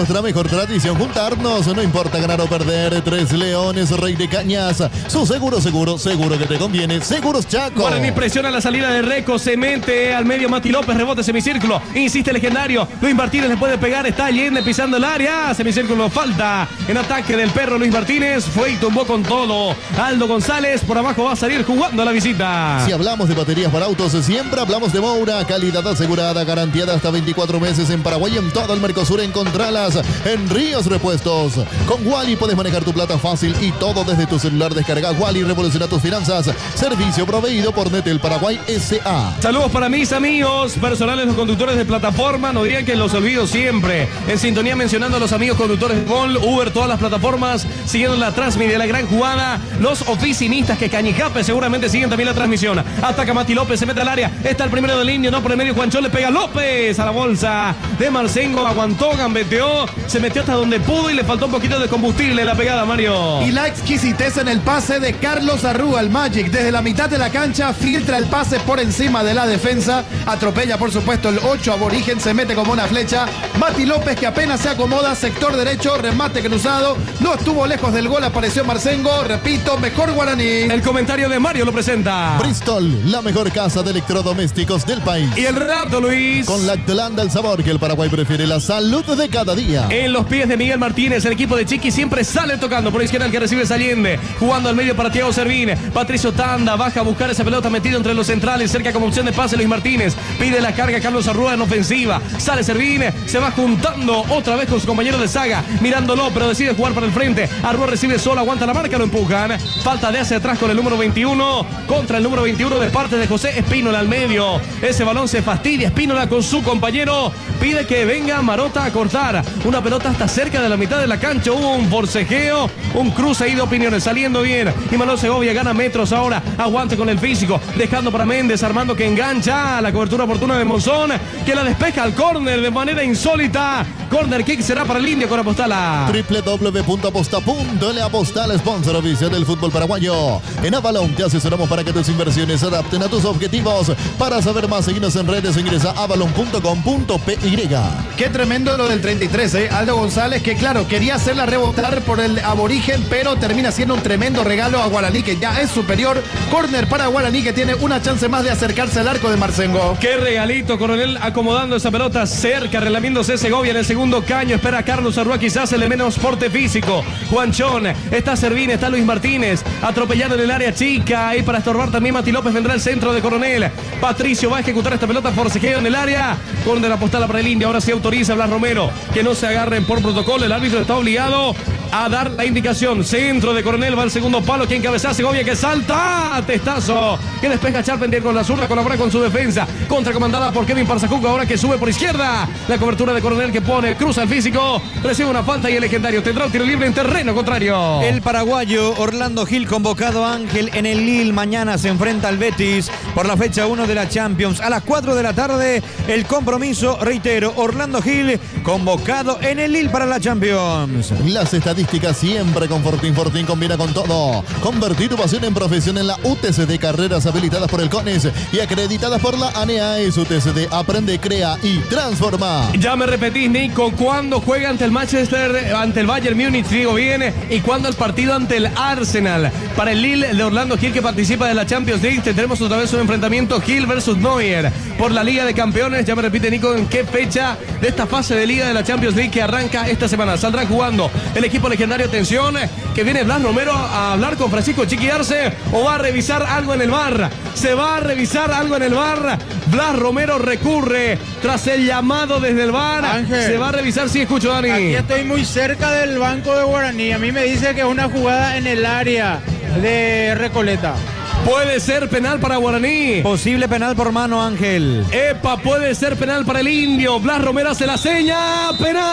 nuestra mejor tradición juntarnos, no importa ganar o perder. Tres Leones, Rey de Cañas, su seguro, seguro, seguro que te conviene. Seguros Chaco. Guaraní presiona la salida de Reco, se mete al medio Mati López, rebote semicírculo, insiste el legendario, Luis Martínez le puede pegar, está Allende pisando el área, semicírculo, falta en ataque del perro Luis Martínez, fue y tumbó con todo. Aldo González por abajo va a salir jugando a la visita. Si hablamos de baterías para autos, siempre hablamos de Moura, calidad asegurada, garantía hasta veinticuatro meses en Paraguay y en todo el Mercosur. Encontralas en Ríos Repuestos. Con Wally puedes manejar tu plata fácil y todo desde tu celular. Descarga Wally, revoluciona tus finanzas. Servicio proveído por Netel Paraguay S A. Saludos para mis amigos personales, los conductores de plataforma. No digan que los olvido siempre. En sintonía mencionando a los amigos conductores de Gol, Uber, todas las plataformas, siguiendo la transmisión de la gran jugada. Los oficinistas que Cañijape seguramente siguen también la transmisión. Ataca Mati López, se mete al área. Está el primero del indio, no por el medio. Juanchón le pega López a la bolsa de Marcengo. Aguantó, gambeteó, se metió hasta donde pudo y le faltó un poquito de combustible la pegada, Mario. Y la exquisitez en el pase de Carlos Arrúa, el Magic. Desde la mitad de la cancha filtra el pase por encima de la defensa. Atropella, por supuesto, el ocho aborigen. Se mete como una flecha. Mati López, que apenas se acomoda. Sector derecho, remate cruzado. No estuvo lejos del gol, apareció Marcengo. Repito, mejor Guaraní. El comentario de Mario lo presenta Bristol, la mejor casa de electrodomésticos del país. Y el rato, Luis. Con Lactelanda, el sabor que el Paraguay prefiere, la salud de cada día. En los pies de Miguel Martínez, el equipo de Chiqui siempre sale tocando por izquierda, el que recibe es Allende, jugando al medio para Thiago Servín. Patricio Tanda baja a buscar esa pelota metido entre los centrales, cerca como opción de pase Luis Martínez, pide la carga Carlos Arrúa en ofensiva, sale Servín, se va juntando otra vez con su compañero de saga, mirándolo, pero decide jugar para el frente. Arrúa recibe solo, aguanta la marca, lo empujan, falta de hacia atrás con el número veintiuno, contra el número veintiuno de parte de José Espínola al medio. Ese balón se fastidia, Espínola con su compañero, pide que venga Marota a cortar una pelota hasta cerca de la mitad de la cancha. Hubo un forcejeo, un cruce ahí de opiniones, saliendo bien. Y Manuel Segovia gana metros ahora, aguante con el físico, dejando para Méndez, Armando que engancha la cobertura oportuna de Monzón, que la despeja al córner de manera insólita. Corner kick será para el Indio con Apostala. doble u doble u doble u punto aposta punto ele Apostala, sponsor oficial del fútbol paraguayo. En Avalon te asesoramos para que tus inversiones se adapten a tus objetivos. Para saber más, seguinos en redes, ingresa a avalon punto com punto pe i. Qué tremendo lo del treinta y tres, ¿eh? Aldo González, que claro, quería hacerla rebotar por el aborigen, pero termina siendo un tremendo regalo a Guaraní, que ya es superior. Córner para Guaraní, que tiene una chance más de acercarse al arco de Marcengo. Qué regalito, Coronel, acomodando esa pelota cerca, relamiéndose Segovia en el segundo caño. Espera a Carlos Arrúa, quizás el de menos porte físico. Juanchón, está Servín, está Luis Martínez, atropellado en el área chica. Ahí para estorbar también Mati López, vendrá el centro de Coronel. Patricio va a ejecutar esta pelota, forcejeo en el área. Córner Apostala para el Indio, ahora sí autoriza a Blas Romero que no se agarren por protocolo. El árbitro está obligado a dar la indicación. Centro de Coronel, va al segundo palo, quien cabeza Segovia, que salta, testazo, que despeja Charpentier con la zurda, colabora con su defensa, contracomandada por Kevin Parzacuco, ahora que sube por izquierda, la cobertura de Coronel que pone, cruza el físico, recibe una falta y el legendario tendrá un tiro libre en terreno contrario. El paraguayo Orlando Gil, convocado Ángel en el Lille, mañana se enfrenta al Betis por la fecha uno de la Champions. A las cuatro de la tarde el compromiso, reitero, Orlando Gil convocado en el Lille para la Champions. Las estadísticas siempre con Fortín. Fortín combina con todo. Convertir tu pasión en profesión en la U T C D, carreras habilitadas por el CONES y acreditadas por la A N A E S. U T C D, aprende, crea y transforma. Ya me repetís, Nico, ¿cuándo juega ante el Manchester, ante el Bayern Múnich? Digo bien, y cuándo el partido ante el Arsenal. Para el Lille de Orlando Gil, que participa de la Champions League, tendremos otra vez un enfrentamiento Gil versus Neuer por la Liga de Campeones. Ya me repite, Nico, en qué fecha de esta fase de Liga de la Champions League que arranca esta semana. Saldrá jugando el equipo legendario. Atención, que viene Blas Romero a hablar con Francisco Chiqui Arce, o va a revisar algo en el V A R. Se va a revisar algo en el V A R. Blas Romero recurre tras el llamado desde el V A R. Ángel, se va a revisar, sí, escucho, Dani. Aquí estoy muy cerca del banco de Guaraní. A mí me dice que es una jugada en el área de Recoleta. Puede ser penal para Guaraní. Posible penal por mano, Ángel. Epa, puede ser penal para el Indio. Blas Romero hace la seña.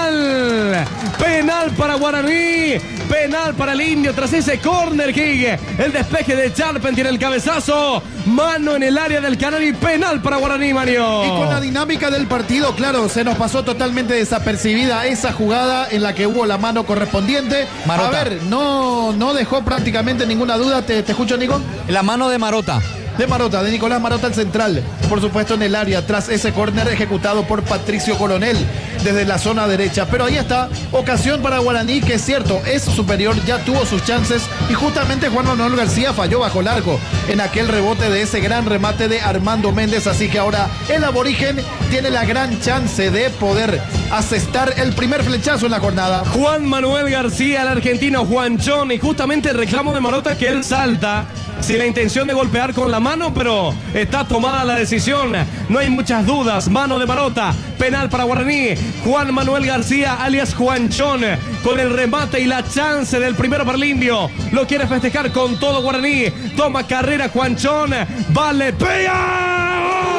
Penal. Penal para Guaraní. Penal para el Indio tras ese corner kick. El despeje de Charpentier, el cabezazo. Mano en el área del canal y penal para Guaraní, Mario. Y con la dinámica del partido, claro, se nos pasó totalmente desapercibida esa jugada en la que hubo la mano correspondiente. Marota. A ver, no, no dejó prácticamente ninguna duda. ¿Te, te escucho, Nico? La mano de Marota. de Marota, de Nicolás Marota, el central. Por supuesto en el área, tras ese córner ejecutado por Patricio Coronel desde la zona derecha. Pero ahí está, ocasión para Guaraní, que es cierto, es superior, ya tuvo sus chances. Y justamente Juan Manuel García falló bajo el arco en aquel rebote de ese gran remate de Armando Méndez. Así que ahora el aborigen tiene la gran chance de poder asestar el primer flechazo en la jornada. Juan Manuel García, el argentino Juanchón, y justamente el reclamo de Marota que él salta sin la intención de golpear con la mano, pero está tomada la decisión. No hay muchas dudas. Mano de Marota, penal para Guaraní. Juan Manuel García, alias Juanchón, con el remate y la chance del primero para el indio. Lo quiere festejar con todo Guaraní. Toma carrera Juanchón. Vale, pega.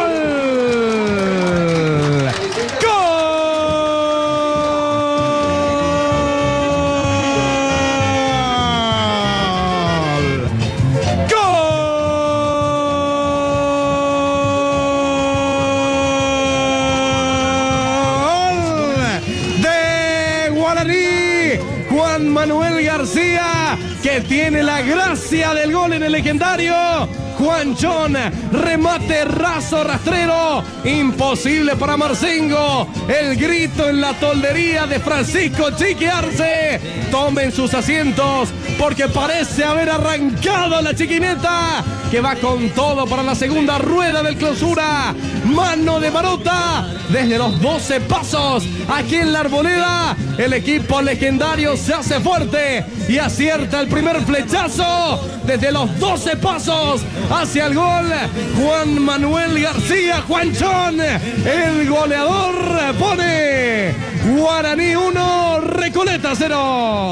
¡Gol! Juan Manuel García, que tiene la gracia del gol en el legendario Juanchón. Remate raso, rastrero, imposible para Marcingo. El grito en la toldería de Francisco Chiqui Arce. Tomen sus asientos porque parece haber arrancado la chiquineta, que va con todo para la segunda rueda del clausura. Mano de Marota desde los doce pasos. Aquí en la Arboleda el equipo legendario se hace fuerte y acierta el primer flechazo desde los doce pasos hacia el gol. Juan Manuel García, Juanchón, el goleador, pone Guaraní uno, Recoleta cero.